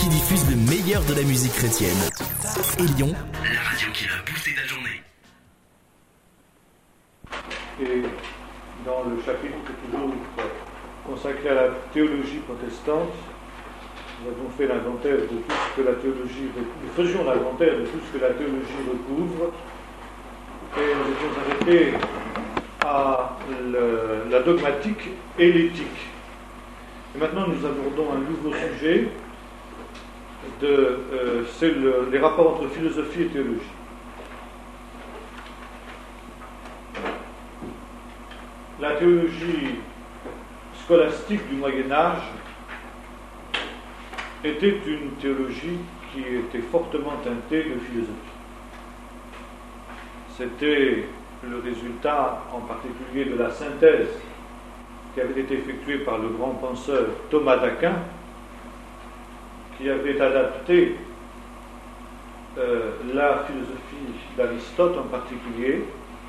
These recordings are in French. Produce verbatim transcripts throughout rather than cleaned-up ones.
qui diffuse le meilleur de la musique chrétienne. Élion, la radio qui va booster ta journée. Et dans le chapitre toujours consacré à la théologie protestante, nous avons fait l'inventaire de tout ce que la théologie nous faisions l'inventaire de tout ce que la théologie recouvre, et nous étions arrêtés à le, la dogmatique et l'éthique. Et maintenant nous abordons un nouveau sujet, de, euh, c'est le, les rapports entre philosophie et théologie. La théologie scolastique du Moyen-Âge était une théologie qui était fortement teintée de philosophie. C'était le résultat en particulier de la synthèse qui avait été effectuée par le grand penseur Thomas d'Aquin, qui avait adapté euh, la philosophie d'Aristote en particulier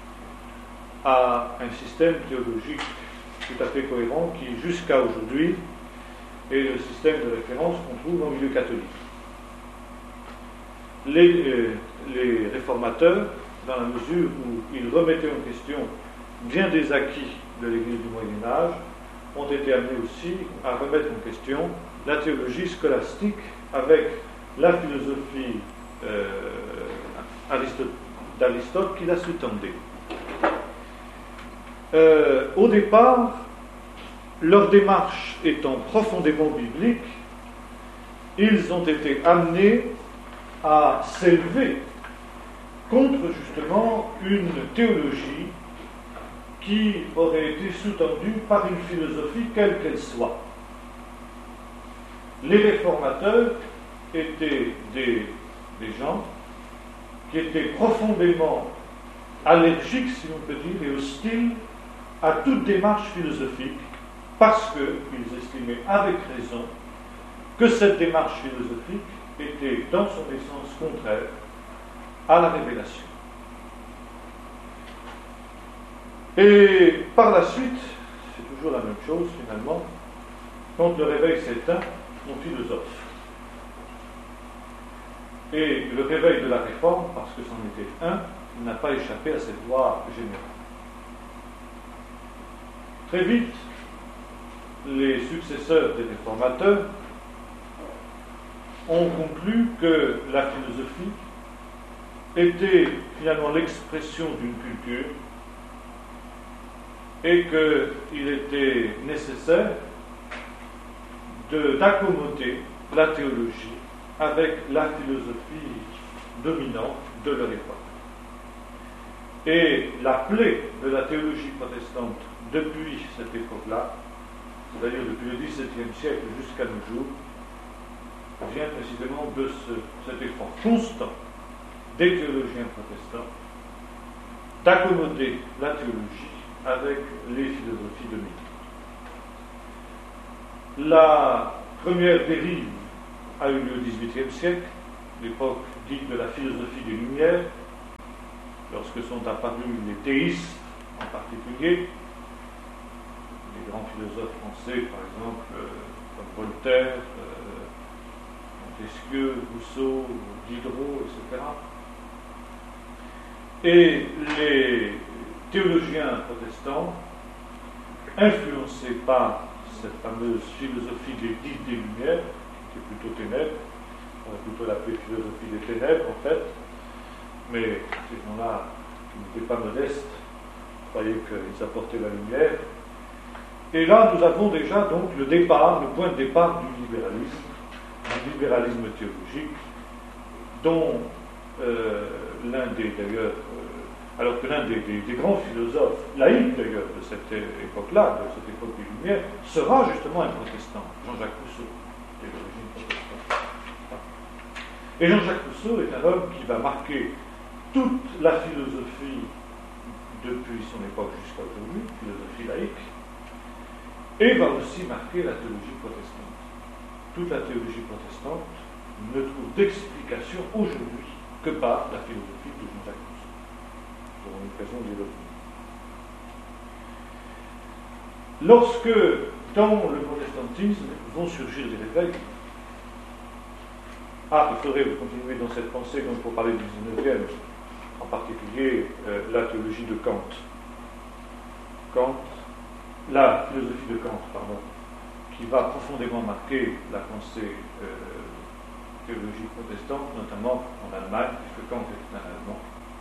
à un système théologique tout à fait cohérent qui, jusqu'à aujourd'hui, est le système de référence qu'on trouve en milieu catholique. Les, euh, les réformateurs, dans la mesure où ils remettaient en question bien des acquis de l'Église du Moyen-Âge, ont été amenés aussi à remettre en question la théologie scolastique avec la philosophie euh, d'Aristote qui la sous-tendait. Euh, au départ, leur démarche étant profondément biblique, ils ont été amenés à s'élever contre justement une théologie qui aurait été sous-tendue par une philosophie quelle qu'elle soit. Les réformateurs étaient des, des gens qui étaient profondément allergiques, si on peut dire, et hostiles à toute démarche philosophique, parce qu'ils estimaient avec raison que cette démarche philosophique était dans son essence contraire à la révélation. Et par la suite, c'est toujours la même chose finalement, quand le réveil s'éteint, on philosophe. Et le réveil de la réforme, parce que c'en était un, n'a pas échappé à cette loi générale. Très vite, les successeurs des réformateurs ont conclu que la philosophie était finalement l'expression d'une culture et qu'il était nécessaire de, d'accommoder la théologie avec la philosophie dominante de leur époque. Et la plaie de la théologie protestante depuis cette époque-là, c'est-à-dire depuis le dix-septième siècle jusqu'à nos jours, vient précisément de ce, cet effort constant des théologiens protestants d'accommoder la théologie avec les philosophies dominantes. La première dérive a eu lieu au dix-huitième siècle, l'époque dite de la philosophie des Lumières, lorsque sont apparus les théistes en particulier, les grands philosophes français, par exemple, euh, comme Voltaire, euh, Montesquieu, Rousseau, Diderot, et cetera. Et les théologiens protestants, influencés par cette fameuse philosophie des dites des Lumières, qui est plutôt ténèbres, on va plutôt l'appeler philosophie des ténèbres en fait, mais ces gens-là, qui n'étaient pas modestes, croyaient qu'ils apportaient la lumière. Et là, nous avons déjà donc le départ, le point de départ du libéralisme, du libéralisme théologique, dont euh, l'un des, d'ailleurs, euh, alors que l'un des, des, des grands philosophes, laïcs d'ailleurs, de cette époque-là, de cette époque des Lumières, sera justement un protestant, Jean-Jacques Rousseau, qui est d'origine protestante. Et Jean-Jacques Rousseau est un homme qui va marquer toute la philosophie depuis son époque jusqu'à aujourd'hui, philosophie laïque, et va aussi marquer la théologie protestante. Toute la théologie protestante ne trouve d'explication aujourd'hui que par la philosophie de Jean-Jacques Rousseau. Nous aurons l'occasion d'y revenir. Lorsque, dans le protestantisme, vont surgir des réveils, Ah, il faudrait continuer dans cette pensée, donc pour parler du dix-neuvième, en particulier euh, la théologie de Kant. Kant, la philosophie de Kant, pardon, qui va profondément marquer la pensée euh, théologique protestante, notamment en Allemagne, puisque Kant est un Allemand.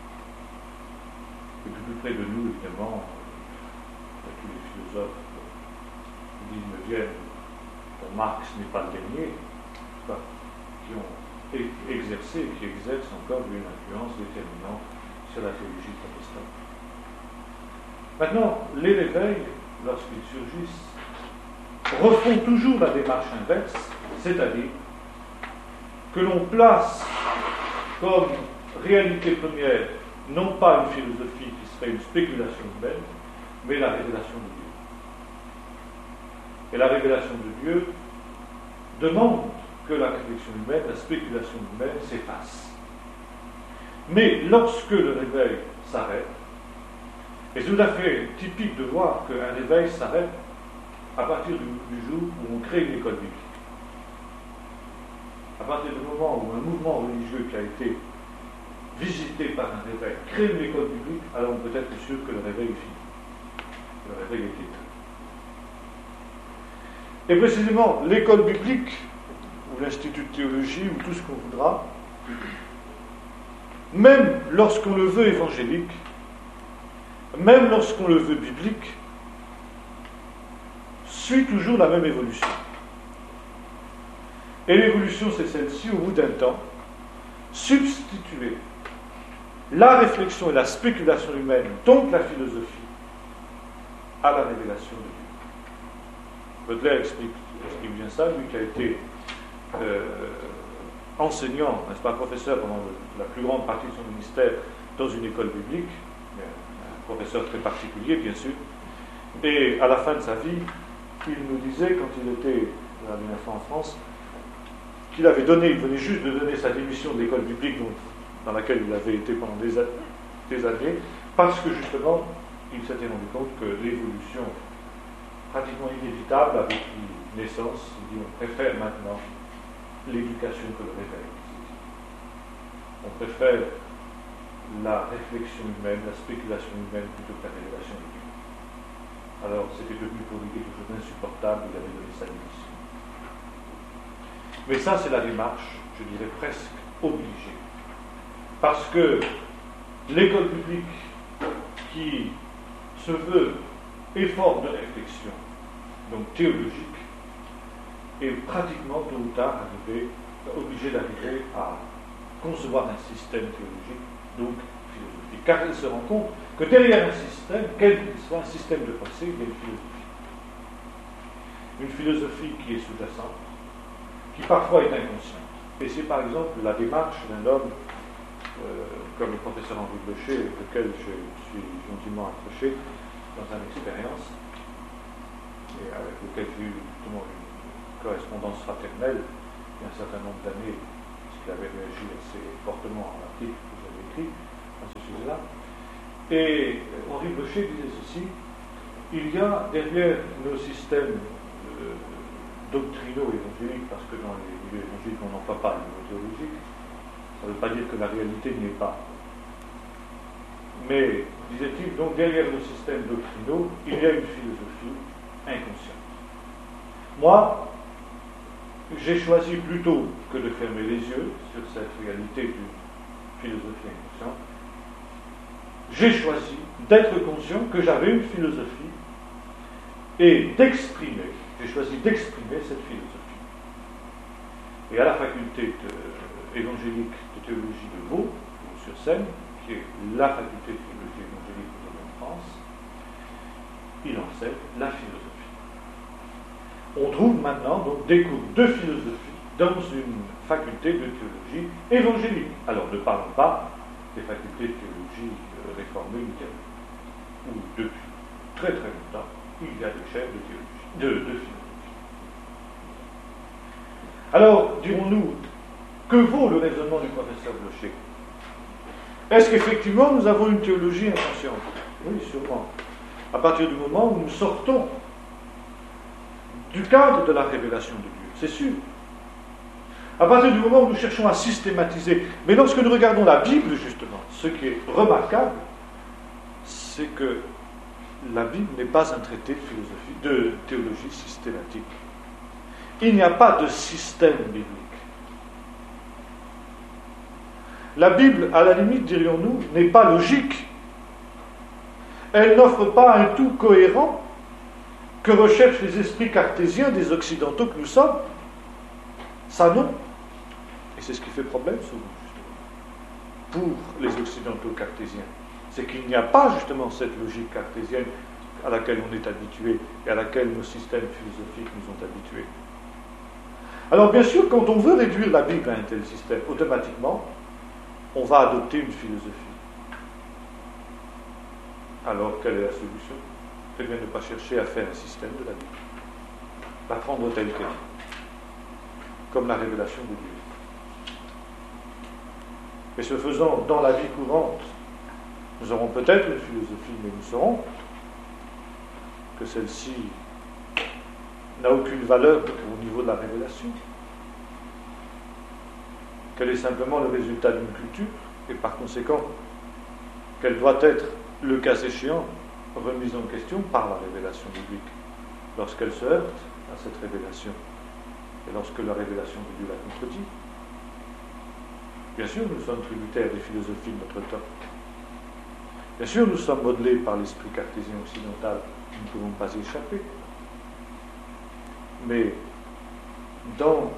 Et plus près de nous, évidemment, euh, tous les philosophes du dix-neuvième, dont Marx n'est pas le dernier, pas, qui ont exercé, qui exercent encore une influence déterminante sur la théologie protestante. Maintenant, les réveils, lorsqu'ils surgissent, refont toujours la démarche inverse, c'est-à-dire que l'on place comme réalité première non pas une philosophie qui serait une spéculation humaine, mais la révélation de Dieu. Et la révélation de Dieu demande que la réflexion humaine, la spéculation humaine s'efface. Mais lorsque le réveil s'arrête, et c'est tout à fait typique de voir qu'un réveil s'arrête à partir du, du jour où on crée une école biblique. À partir du moment où un mouvement religieux qui a été visité par un réveil crée une école biblique, alors on peut être sûr que le réveil est fini. Que le réveil est éteint. Et précisément, l'école biblique, ou l'Institut de théologie, ou tout ce qu'on voudra, même lorsqu'on le veut évangélique, même lorsqu'on le veut biblique, suit toujours la même évolution. Et l'évolution, c'est celle-ci, au bout d'un temps, substituer la réflexion et la spéculation humaine, donc la philosophie, à la révélation de Dieu. Butler explique, explique bien ça, lui qui a été euh, enseignant, n'est-ce pas, professeur pendant le, la plus grande partie de son ministère dans une école biblique, un professeur très particulier, bien sûr, et à la fin de sa vie, il nous disait, quand il était la dernière fois en France, qu'il avait donné, il venait juste de donner sa démission de l'école biblique dont, dans laquelle il avait été pendant des, des années, parce que justement, il s'était rendu compte que l'évolution pratiquement inévitable avait pris naissance. Il dit, on préfère maintenant l'éducation que le réveil. On préfère la réflexion humaine, la spéculation humaine plutôt que la révélation de Dieu. Alors, c'était devenu pour lui quelque chose d'insupportable, il avait donné sa démission. Mais ça, c'est la démarche, je dirais presque obligée. Parce que l'école publique qui se veut effort de réflexion, donc théologique, est pratiquement tôt ou tard arrivé, obligée d'arriver à concevoir un système théologique, donc philosophique. Car elle se rend compte que derrière un système, quel qu'il soit, un système de pensée, il y a une philosophie. Une philosophie qui est sous-jacente, qui parfois est inconsciente. Et c'est par exemple la démarche d'un homme euh, comme le professeur Henri Blocher, avec lequel je suis gentiment accroché dans une expérience, et avec lequel j'ai eu justement une correspondance fraternelle il y a un certain nombre d'années, puisqu'il avait réagi assez fortement à l'article que j'avais écrit à ce sujet-là. Et Henri Blocher disait ceci: il y a derrière nos systèmes euh, doctrinaux évangéliques, parce que dans les milieux évangéliques on n'emploie pas le mot théologique, ça ne veut pas dire que la réalité n'y est pas. Mais, disait-il, donc derrière nos systèmes doctrinaux, il y a une philosophie inconsciente. Moi, j'ai choisi plutôt que de fermer les yeux sur cette réalité d'une philosophie inconsciente, j'ai choisi d'être conscient que j'avais une philosophie et d'exprimer, j'ai choisi d'exprimer cette philosophie. Et à la faculté de, évangélique de théologie de Vaud, sur Seine, qui est la faculté de théologie évangélique de France, il enseigne la philosophie. On trouve maintenant donc des cours de philosophie dans une faculté de théologie évangélique. Alors ne parlons pas des facultés de théologie euh, réformée luthérienne, où depuis très très longtemps, il y a des chaires de théologie, de, de philosophie. Alors, dirons-nous, que vaut le raisonnement du professeur Blocher? Est-ce qu'effectivement nous avons une théologie inconsciente? Oui, sûrement. À partir du moment où nous sortons du cadre de la révélation de Dieu, c'est sûr. À partir du moment où nous cherchons à systématiser. Mais lorsque nous regardons la Bible, justement, ce qui est remarquable, c'est que la Bible n'est pas un traité de philosophie, de théologie systématique. Il n'y a pas de système biblique. La Bible, à la limite, dirions-nous, n'est pas logique. Elle n'offre pas un tout cohérent que recherchent les esprits cartésiens des occidentaux que nous sommes. Ça non. Et c'est ce qui fait problème souvent, justement, pour les occidentaux cartésiens. C'est qu'il n'y a pas justement cette logique cartésienne à laquelle on est habitué et à laquelle nos systèmes philosophiques nous ont habitués. Alors bien sûr, quand on veut réduire la Bible à un tel système, automatiquement, on va adopter une philosophie. Alors, quelle est la solution? C'est bien de ne pas chercher à faire un système de la Bible. La prendre telle qu'elle est, comme la révélation de Dieu. Et ce faisant, dans la vie courante, nous aurons peut-être une philosophie, mais nous saurons que celle-ci n'a aucune valeur au niveau de la révélation, qu'elle est simplement le résultat d'une culture, et par conséquent, qu'elle doit être, le cas échéant, remise en question par la révélation biblique, lorsqu'elle se heurte à cette révélation, et lorsque la révélation de Dieu la contredit. Bien sûr, nous sommes tributaires des philosophies de notre temps. Bien sûr, nous sommes modelés par l'esprit cartésien occidental, nous ne pouvons pas y échapper. Mais dans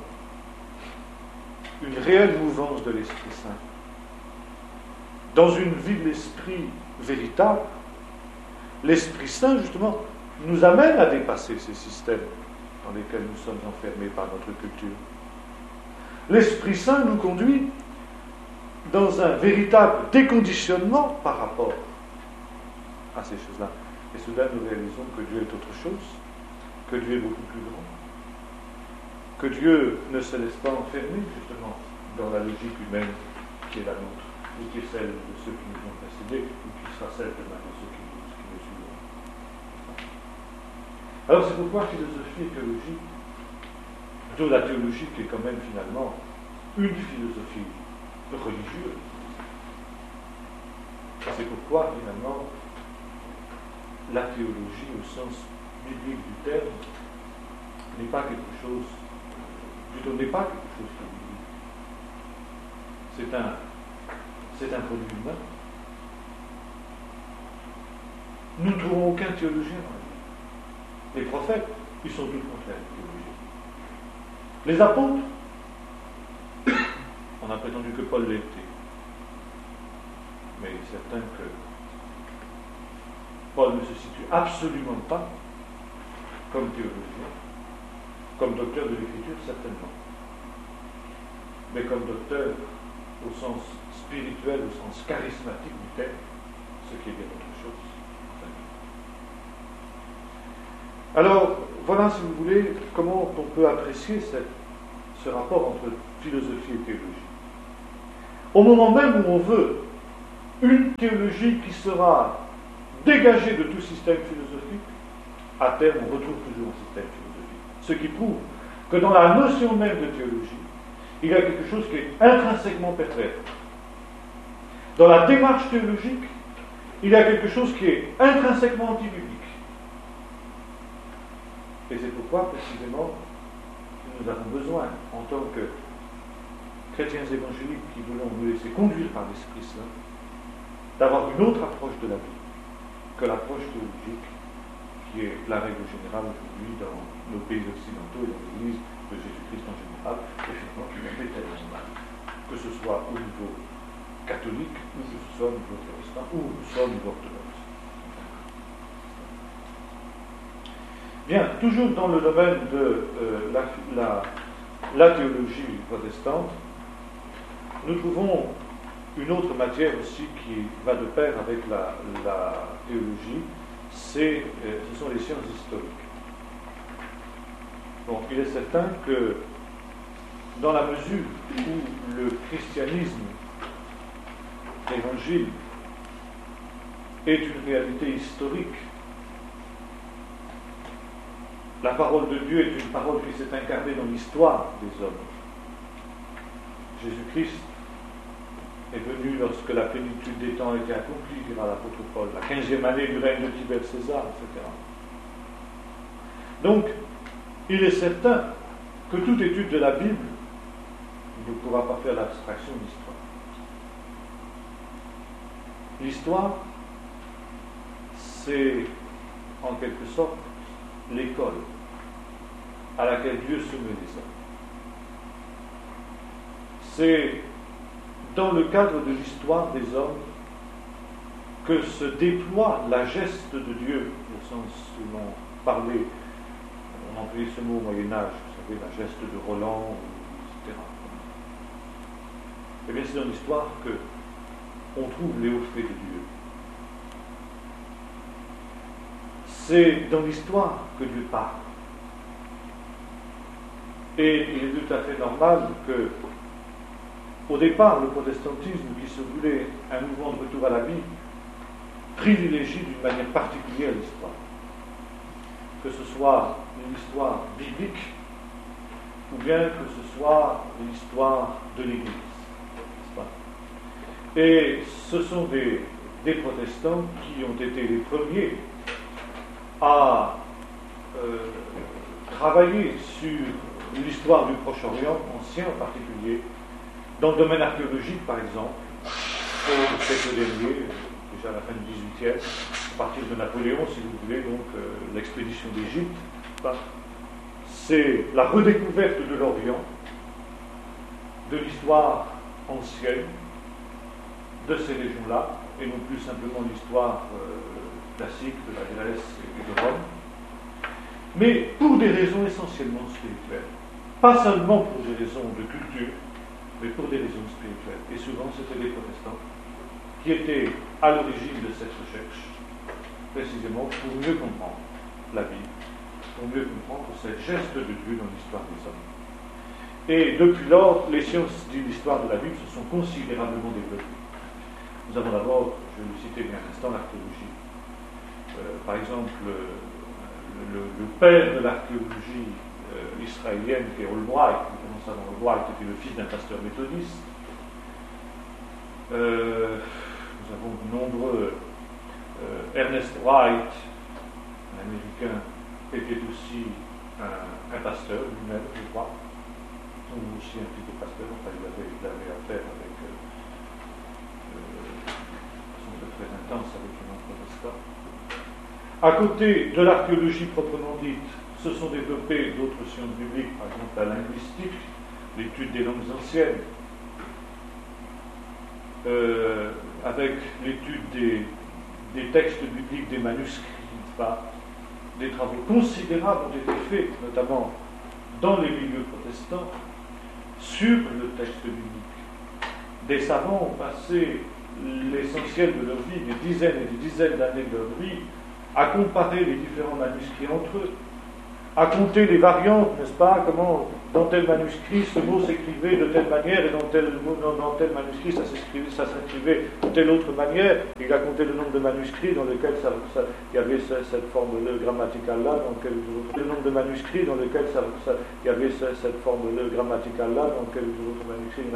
une réelle mouvance de l'Esprit Saint, dans une vie de l'Esprit véritable, l'Esprit Saint, justement, nous amène à dépasser ces systèmes dans lesquels nous sommes enfermés par notre culture. L'Esprit Saint nous conduit dans un véritable déconditionnement par rapport à ces choses-là. Et soudain, nous réalisons que Dieu est autre chose, que Dieu est beaucoup plus grand, que Dieu ne se laisse pas enfermer, justement, dans la logique humaine qui est la nôtre, ou qui est celle de ceux qui nous ont précédés, ou qui sera celle demain de ceux qui nous, qui nous suivront. Alors c'est pourquoi philosophie et théologie, plutôt la théologie qui est quand même finalement une philosophie religieuse, c'est pourquoi finalement la théologie au sens biblique du terme n'est pas quelque chose, plutôt n'est pas quelque chose de biblique. C'est un, c'est un produit humain. Nous ne trouvons aucun théologien dans la Bible. Les prophètes, ils sont tout contraires aux théologiens. Les apôtres, on a prétendu que Paul l'était. Mais il est certain que Paul ne se situe absolument pas comme théologien, comme docteur de l'écriture, certainement. Mais comme docteur au sens spirituel, au sens charismatique du terme, ce qui est bien autre chose. Alors, voilà, si vous voulez, comment on peut apprécier cette, ce rapport entre philosophie et théologie. Au moment même où on veut une théologie qui sera dégagée de tout système philosophique, à terme, on retrouve toujours un système philosophique. Ce qui prouve que dans la notion même de théologie, il y a quelque chose qui est intrinsèquement pervers. Dans la démarche théologique, il y a quelque chose qui est intrinsèquement antibiblique. Et c'est pourquoi, précisément, nous avons besoin, en tant que chrétiens évangéliques qui voulons nous laisser conduire par l'Esprit Saint, d'avoir une autre approche de la vie que l'approche théologique qui est la règle générale aujourd'hui dans nos pays occidentaux et dans l'Église de Jésus-Christ en général, et finalement qui n'est pas tellement mal, que ce soit au niveau catholique, ou que ce soit au niveau protestant, ou que ce soit au niveau orthodoxe. Bien, toujours dans le domaine de euh, la, la, la théologie protestante, nous trouvons une autre matière aussi qui va de pair avec la, la théologie, c'est, euh, ce sont les sciences historiques. Bon, il est certain que dans la mesure où le christianisme, l'évangile, est une réalité historique, la parole de Dieu est une parole qui s'est incarnée dans l'histoire des hommes. Jésus-Christ est venu lorsque la plénitude des temps a été accomplie, dira l'apôtre Paul, la quinzième année du règne de Tibère César, et cetera. Donc, il est certain que toute étude de la Bible ne pourra pas faire l'abstraction de l'histoire. L'histoire, c'est en quelque sorte l'école à laquelle Dieu soumet les hommes. C'est dans le cadre de l'histoire des hommes que se déploie la geste de Dieu, au sens où l'on parlait, on employait ce mot au Moyen-Âge, vous savez, la geste de Roland, et cetera. Eh bien, c'est dans l'histoire que on trouve les hauts faits de Dieu. C'est dans l'histoire que Dieu parle. Et il est tout à fait normal que, au départ, le protestantisme, qui se voulait un mouvement de retour à la vie, privilégie d'une manière particulière l'histoire. Que ce soit une histoire biblique, ou bien que ce soit l'histoire de l'Église. N'est-ce pas ? Et ce sont des, des protestants qui ont été les premiers à euh, travailler sur l'histoire du Proche-Orient, ancien en particulier, dans le domaine archéologique par exemple, au siècle dernier, déjà à la fin du dix-huitième, à partir de Napoléon, si vous voulez, donc euh, l'expédition d'Égypte. C'est la redécouverte de l'Orient, de l'histoire ancienne, de ces régions-là, et non plus simplement l'histoire euh, classique de la Grèce et de Rome, mais pour des raisons essentiellement spirituelles. Pas seulement pour des raisons de culture, mais pour des raisons spirituelles. Et souvent, c'était les protestants qui étaient à l'origine de cette recherche, précisément pour mieux comprendre la Bible, pour mieux comprendre cette geste de Dieu dans l'histoire des hommes. Et depuis lors, les sciences de l'histoire de la Bible se sont considérablement développées. Nous avons d'abord, je vais le citer bien un instant, l'archéologie. Euh, par exemple, le, le, le père de l'archéologie euh, israélienne, qui est Allwright, nous savons Allwright était le fils d'un pasteur méthodiste. Euh, nous avons de nombreux. Euh, Ernest Wright, un Américain, était aussi un, un pasteur lui-même, je crois. Donc aussi un petit peu pasteur, enfin il avait, il avait affaire avec. Euh, très intense avec le monde protestant. À côté de l'archéologie proprement dite, se sont développées d'autres sciences bibliques, par exemple la linguistique, l'étude des langues anciennes, euh, avec l'étude des, des textes bibliques, des manuscrits, pas, des travaux considérables ont été faits, notamment dans les milieux protestants, sur le texte biblique. Des savants ont passé l'essentiel de leur vie, des dizaines et des dizaines d'années de leur vie, à comparer les différents manuscrits entre eux, à compter les variantes, n'est-ce pas, comment dans tel manuscrit ce mot s'écrivait de telle manière et dans tel, dans, dans tel manuscrit ça s'écrivait, ça s'écrivait de telle autre manière. Il a compté le nombre de manuscrits dans lesquels ça, ça, il y avait cette, cette forme-là grammaticale-là, dans quel, le nombre de manuscrits dans lesquels ça, ça, il y avait cette, cette forme-là grammaticale-là, dans quel autre manuscrit.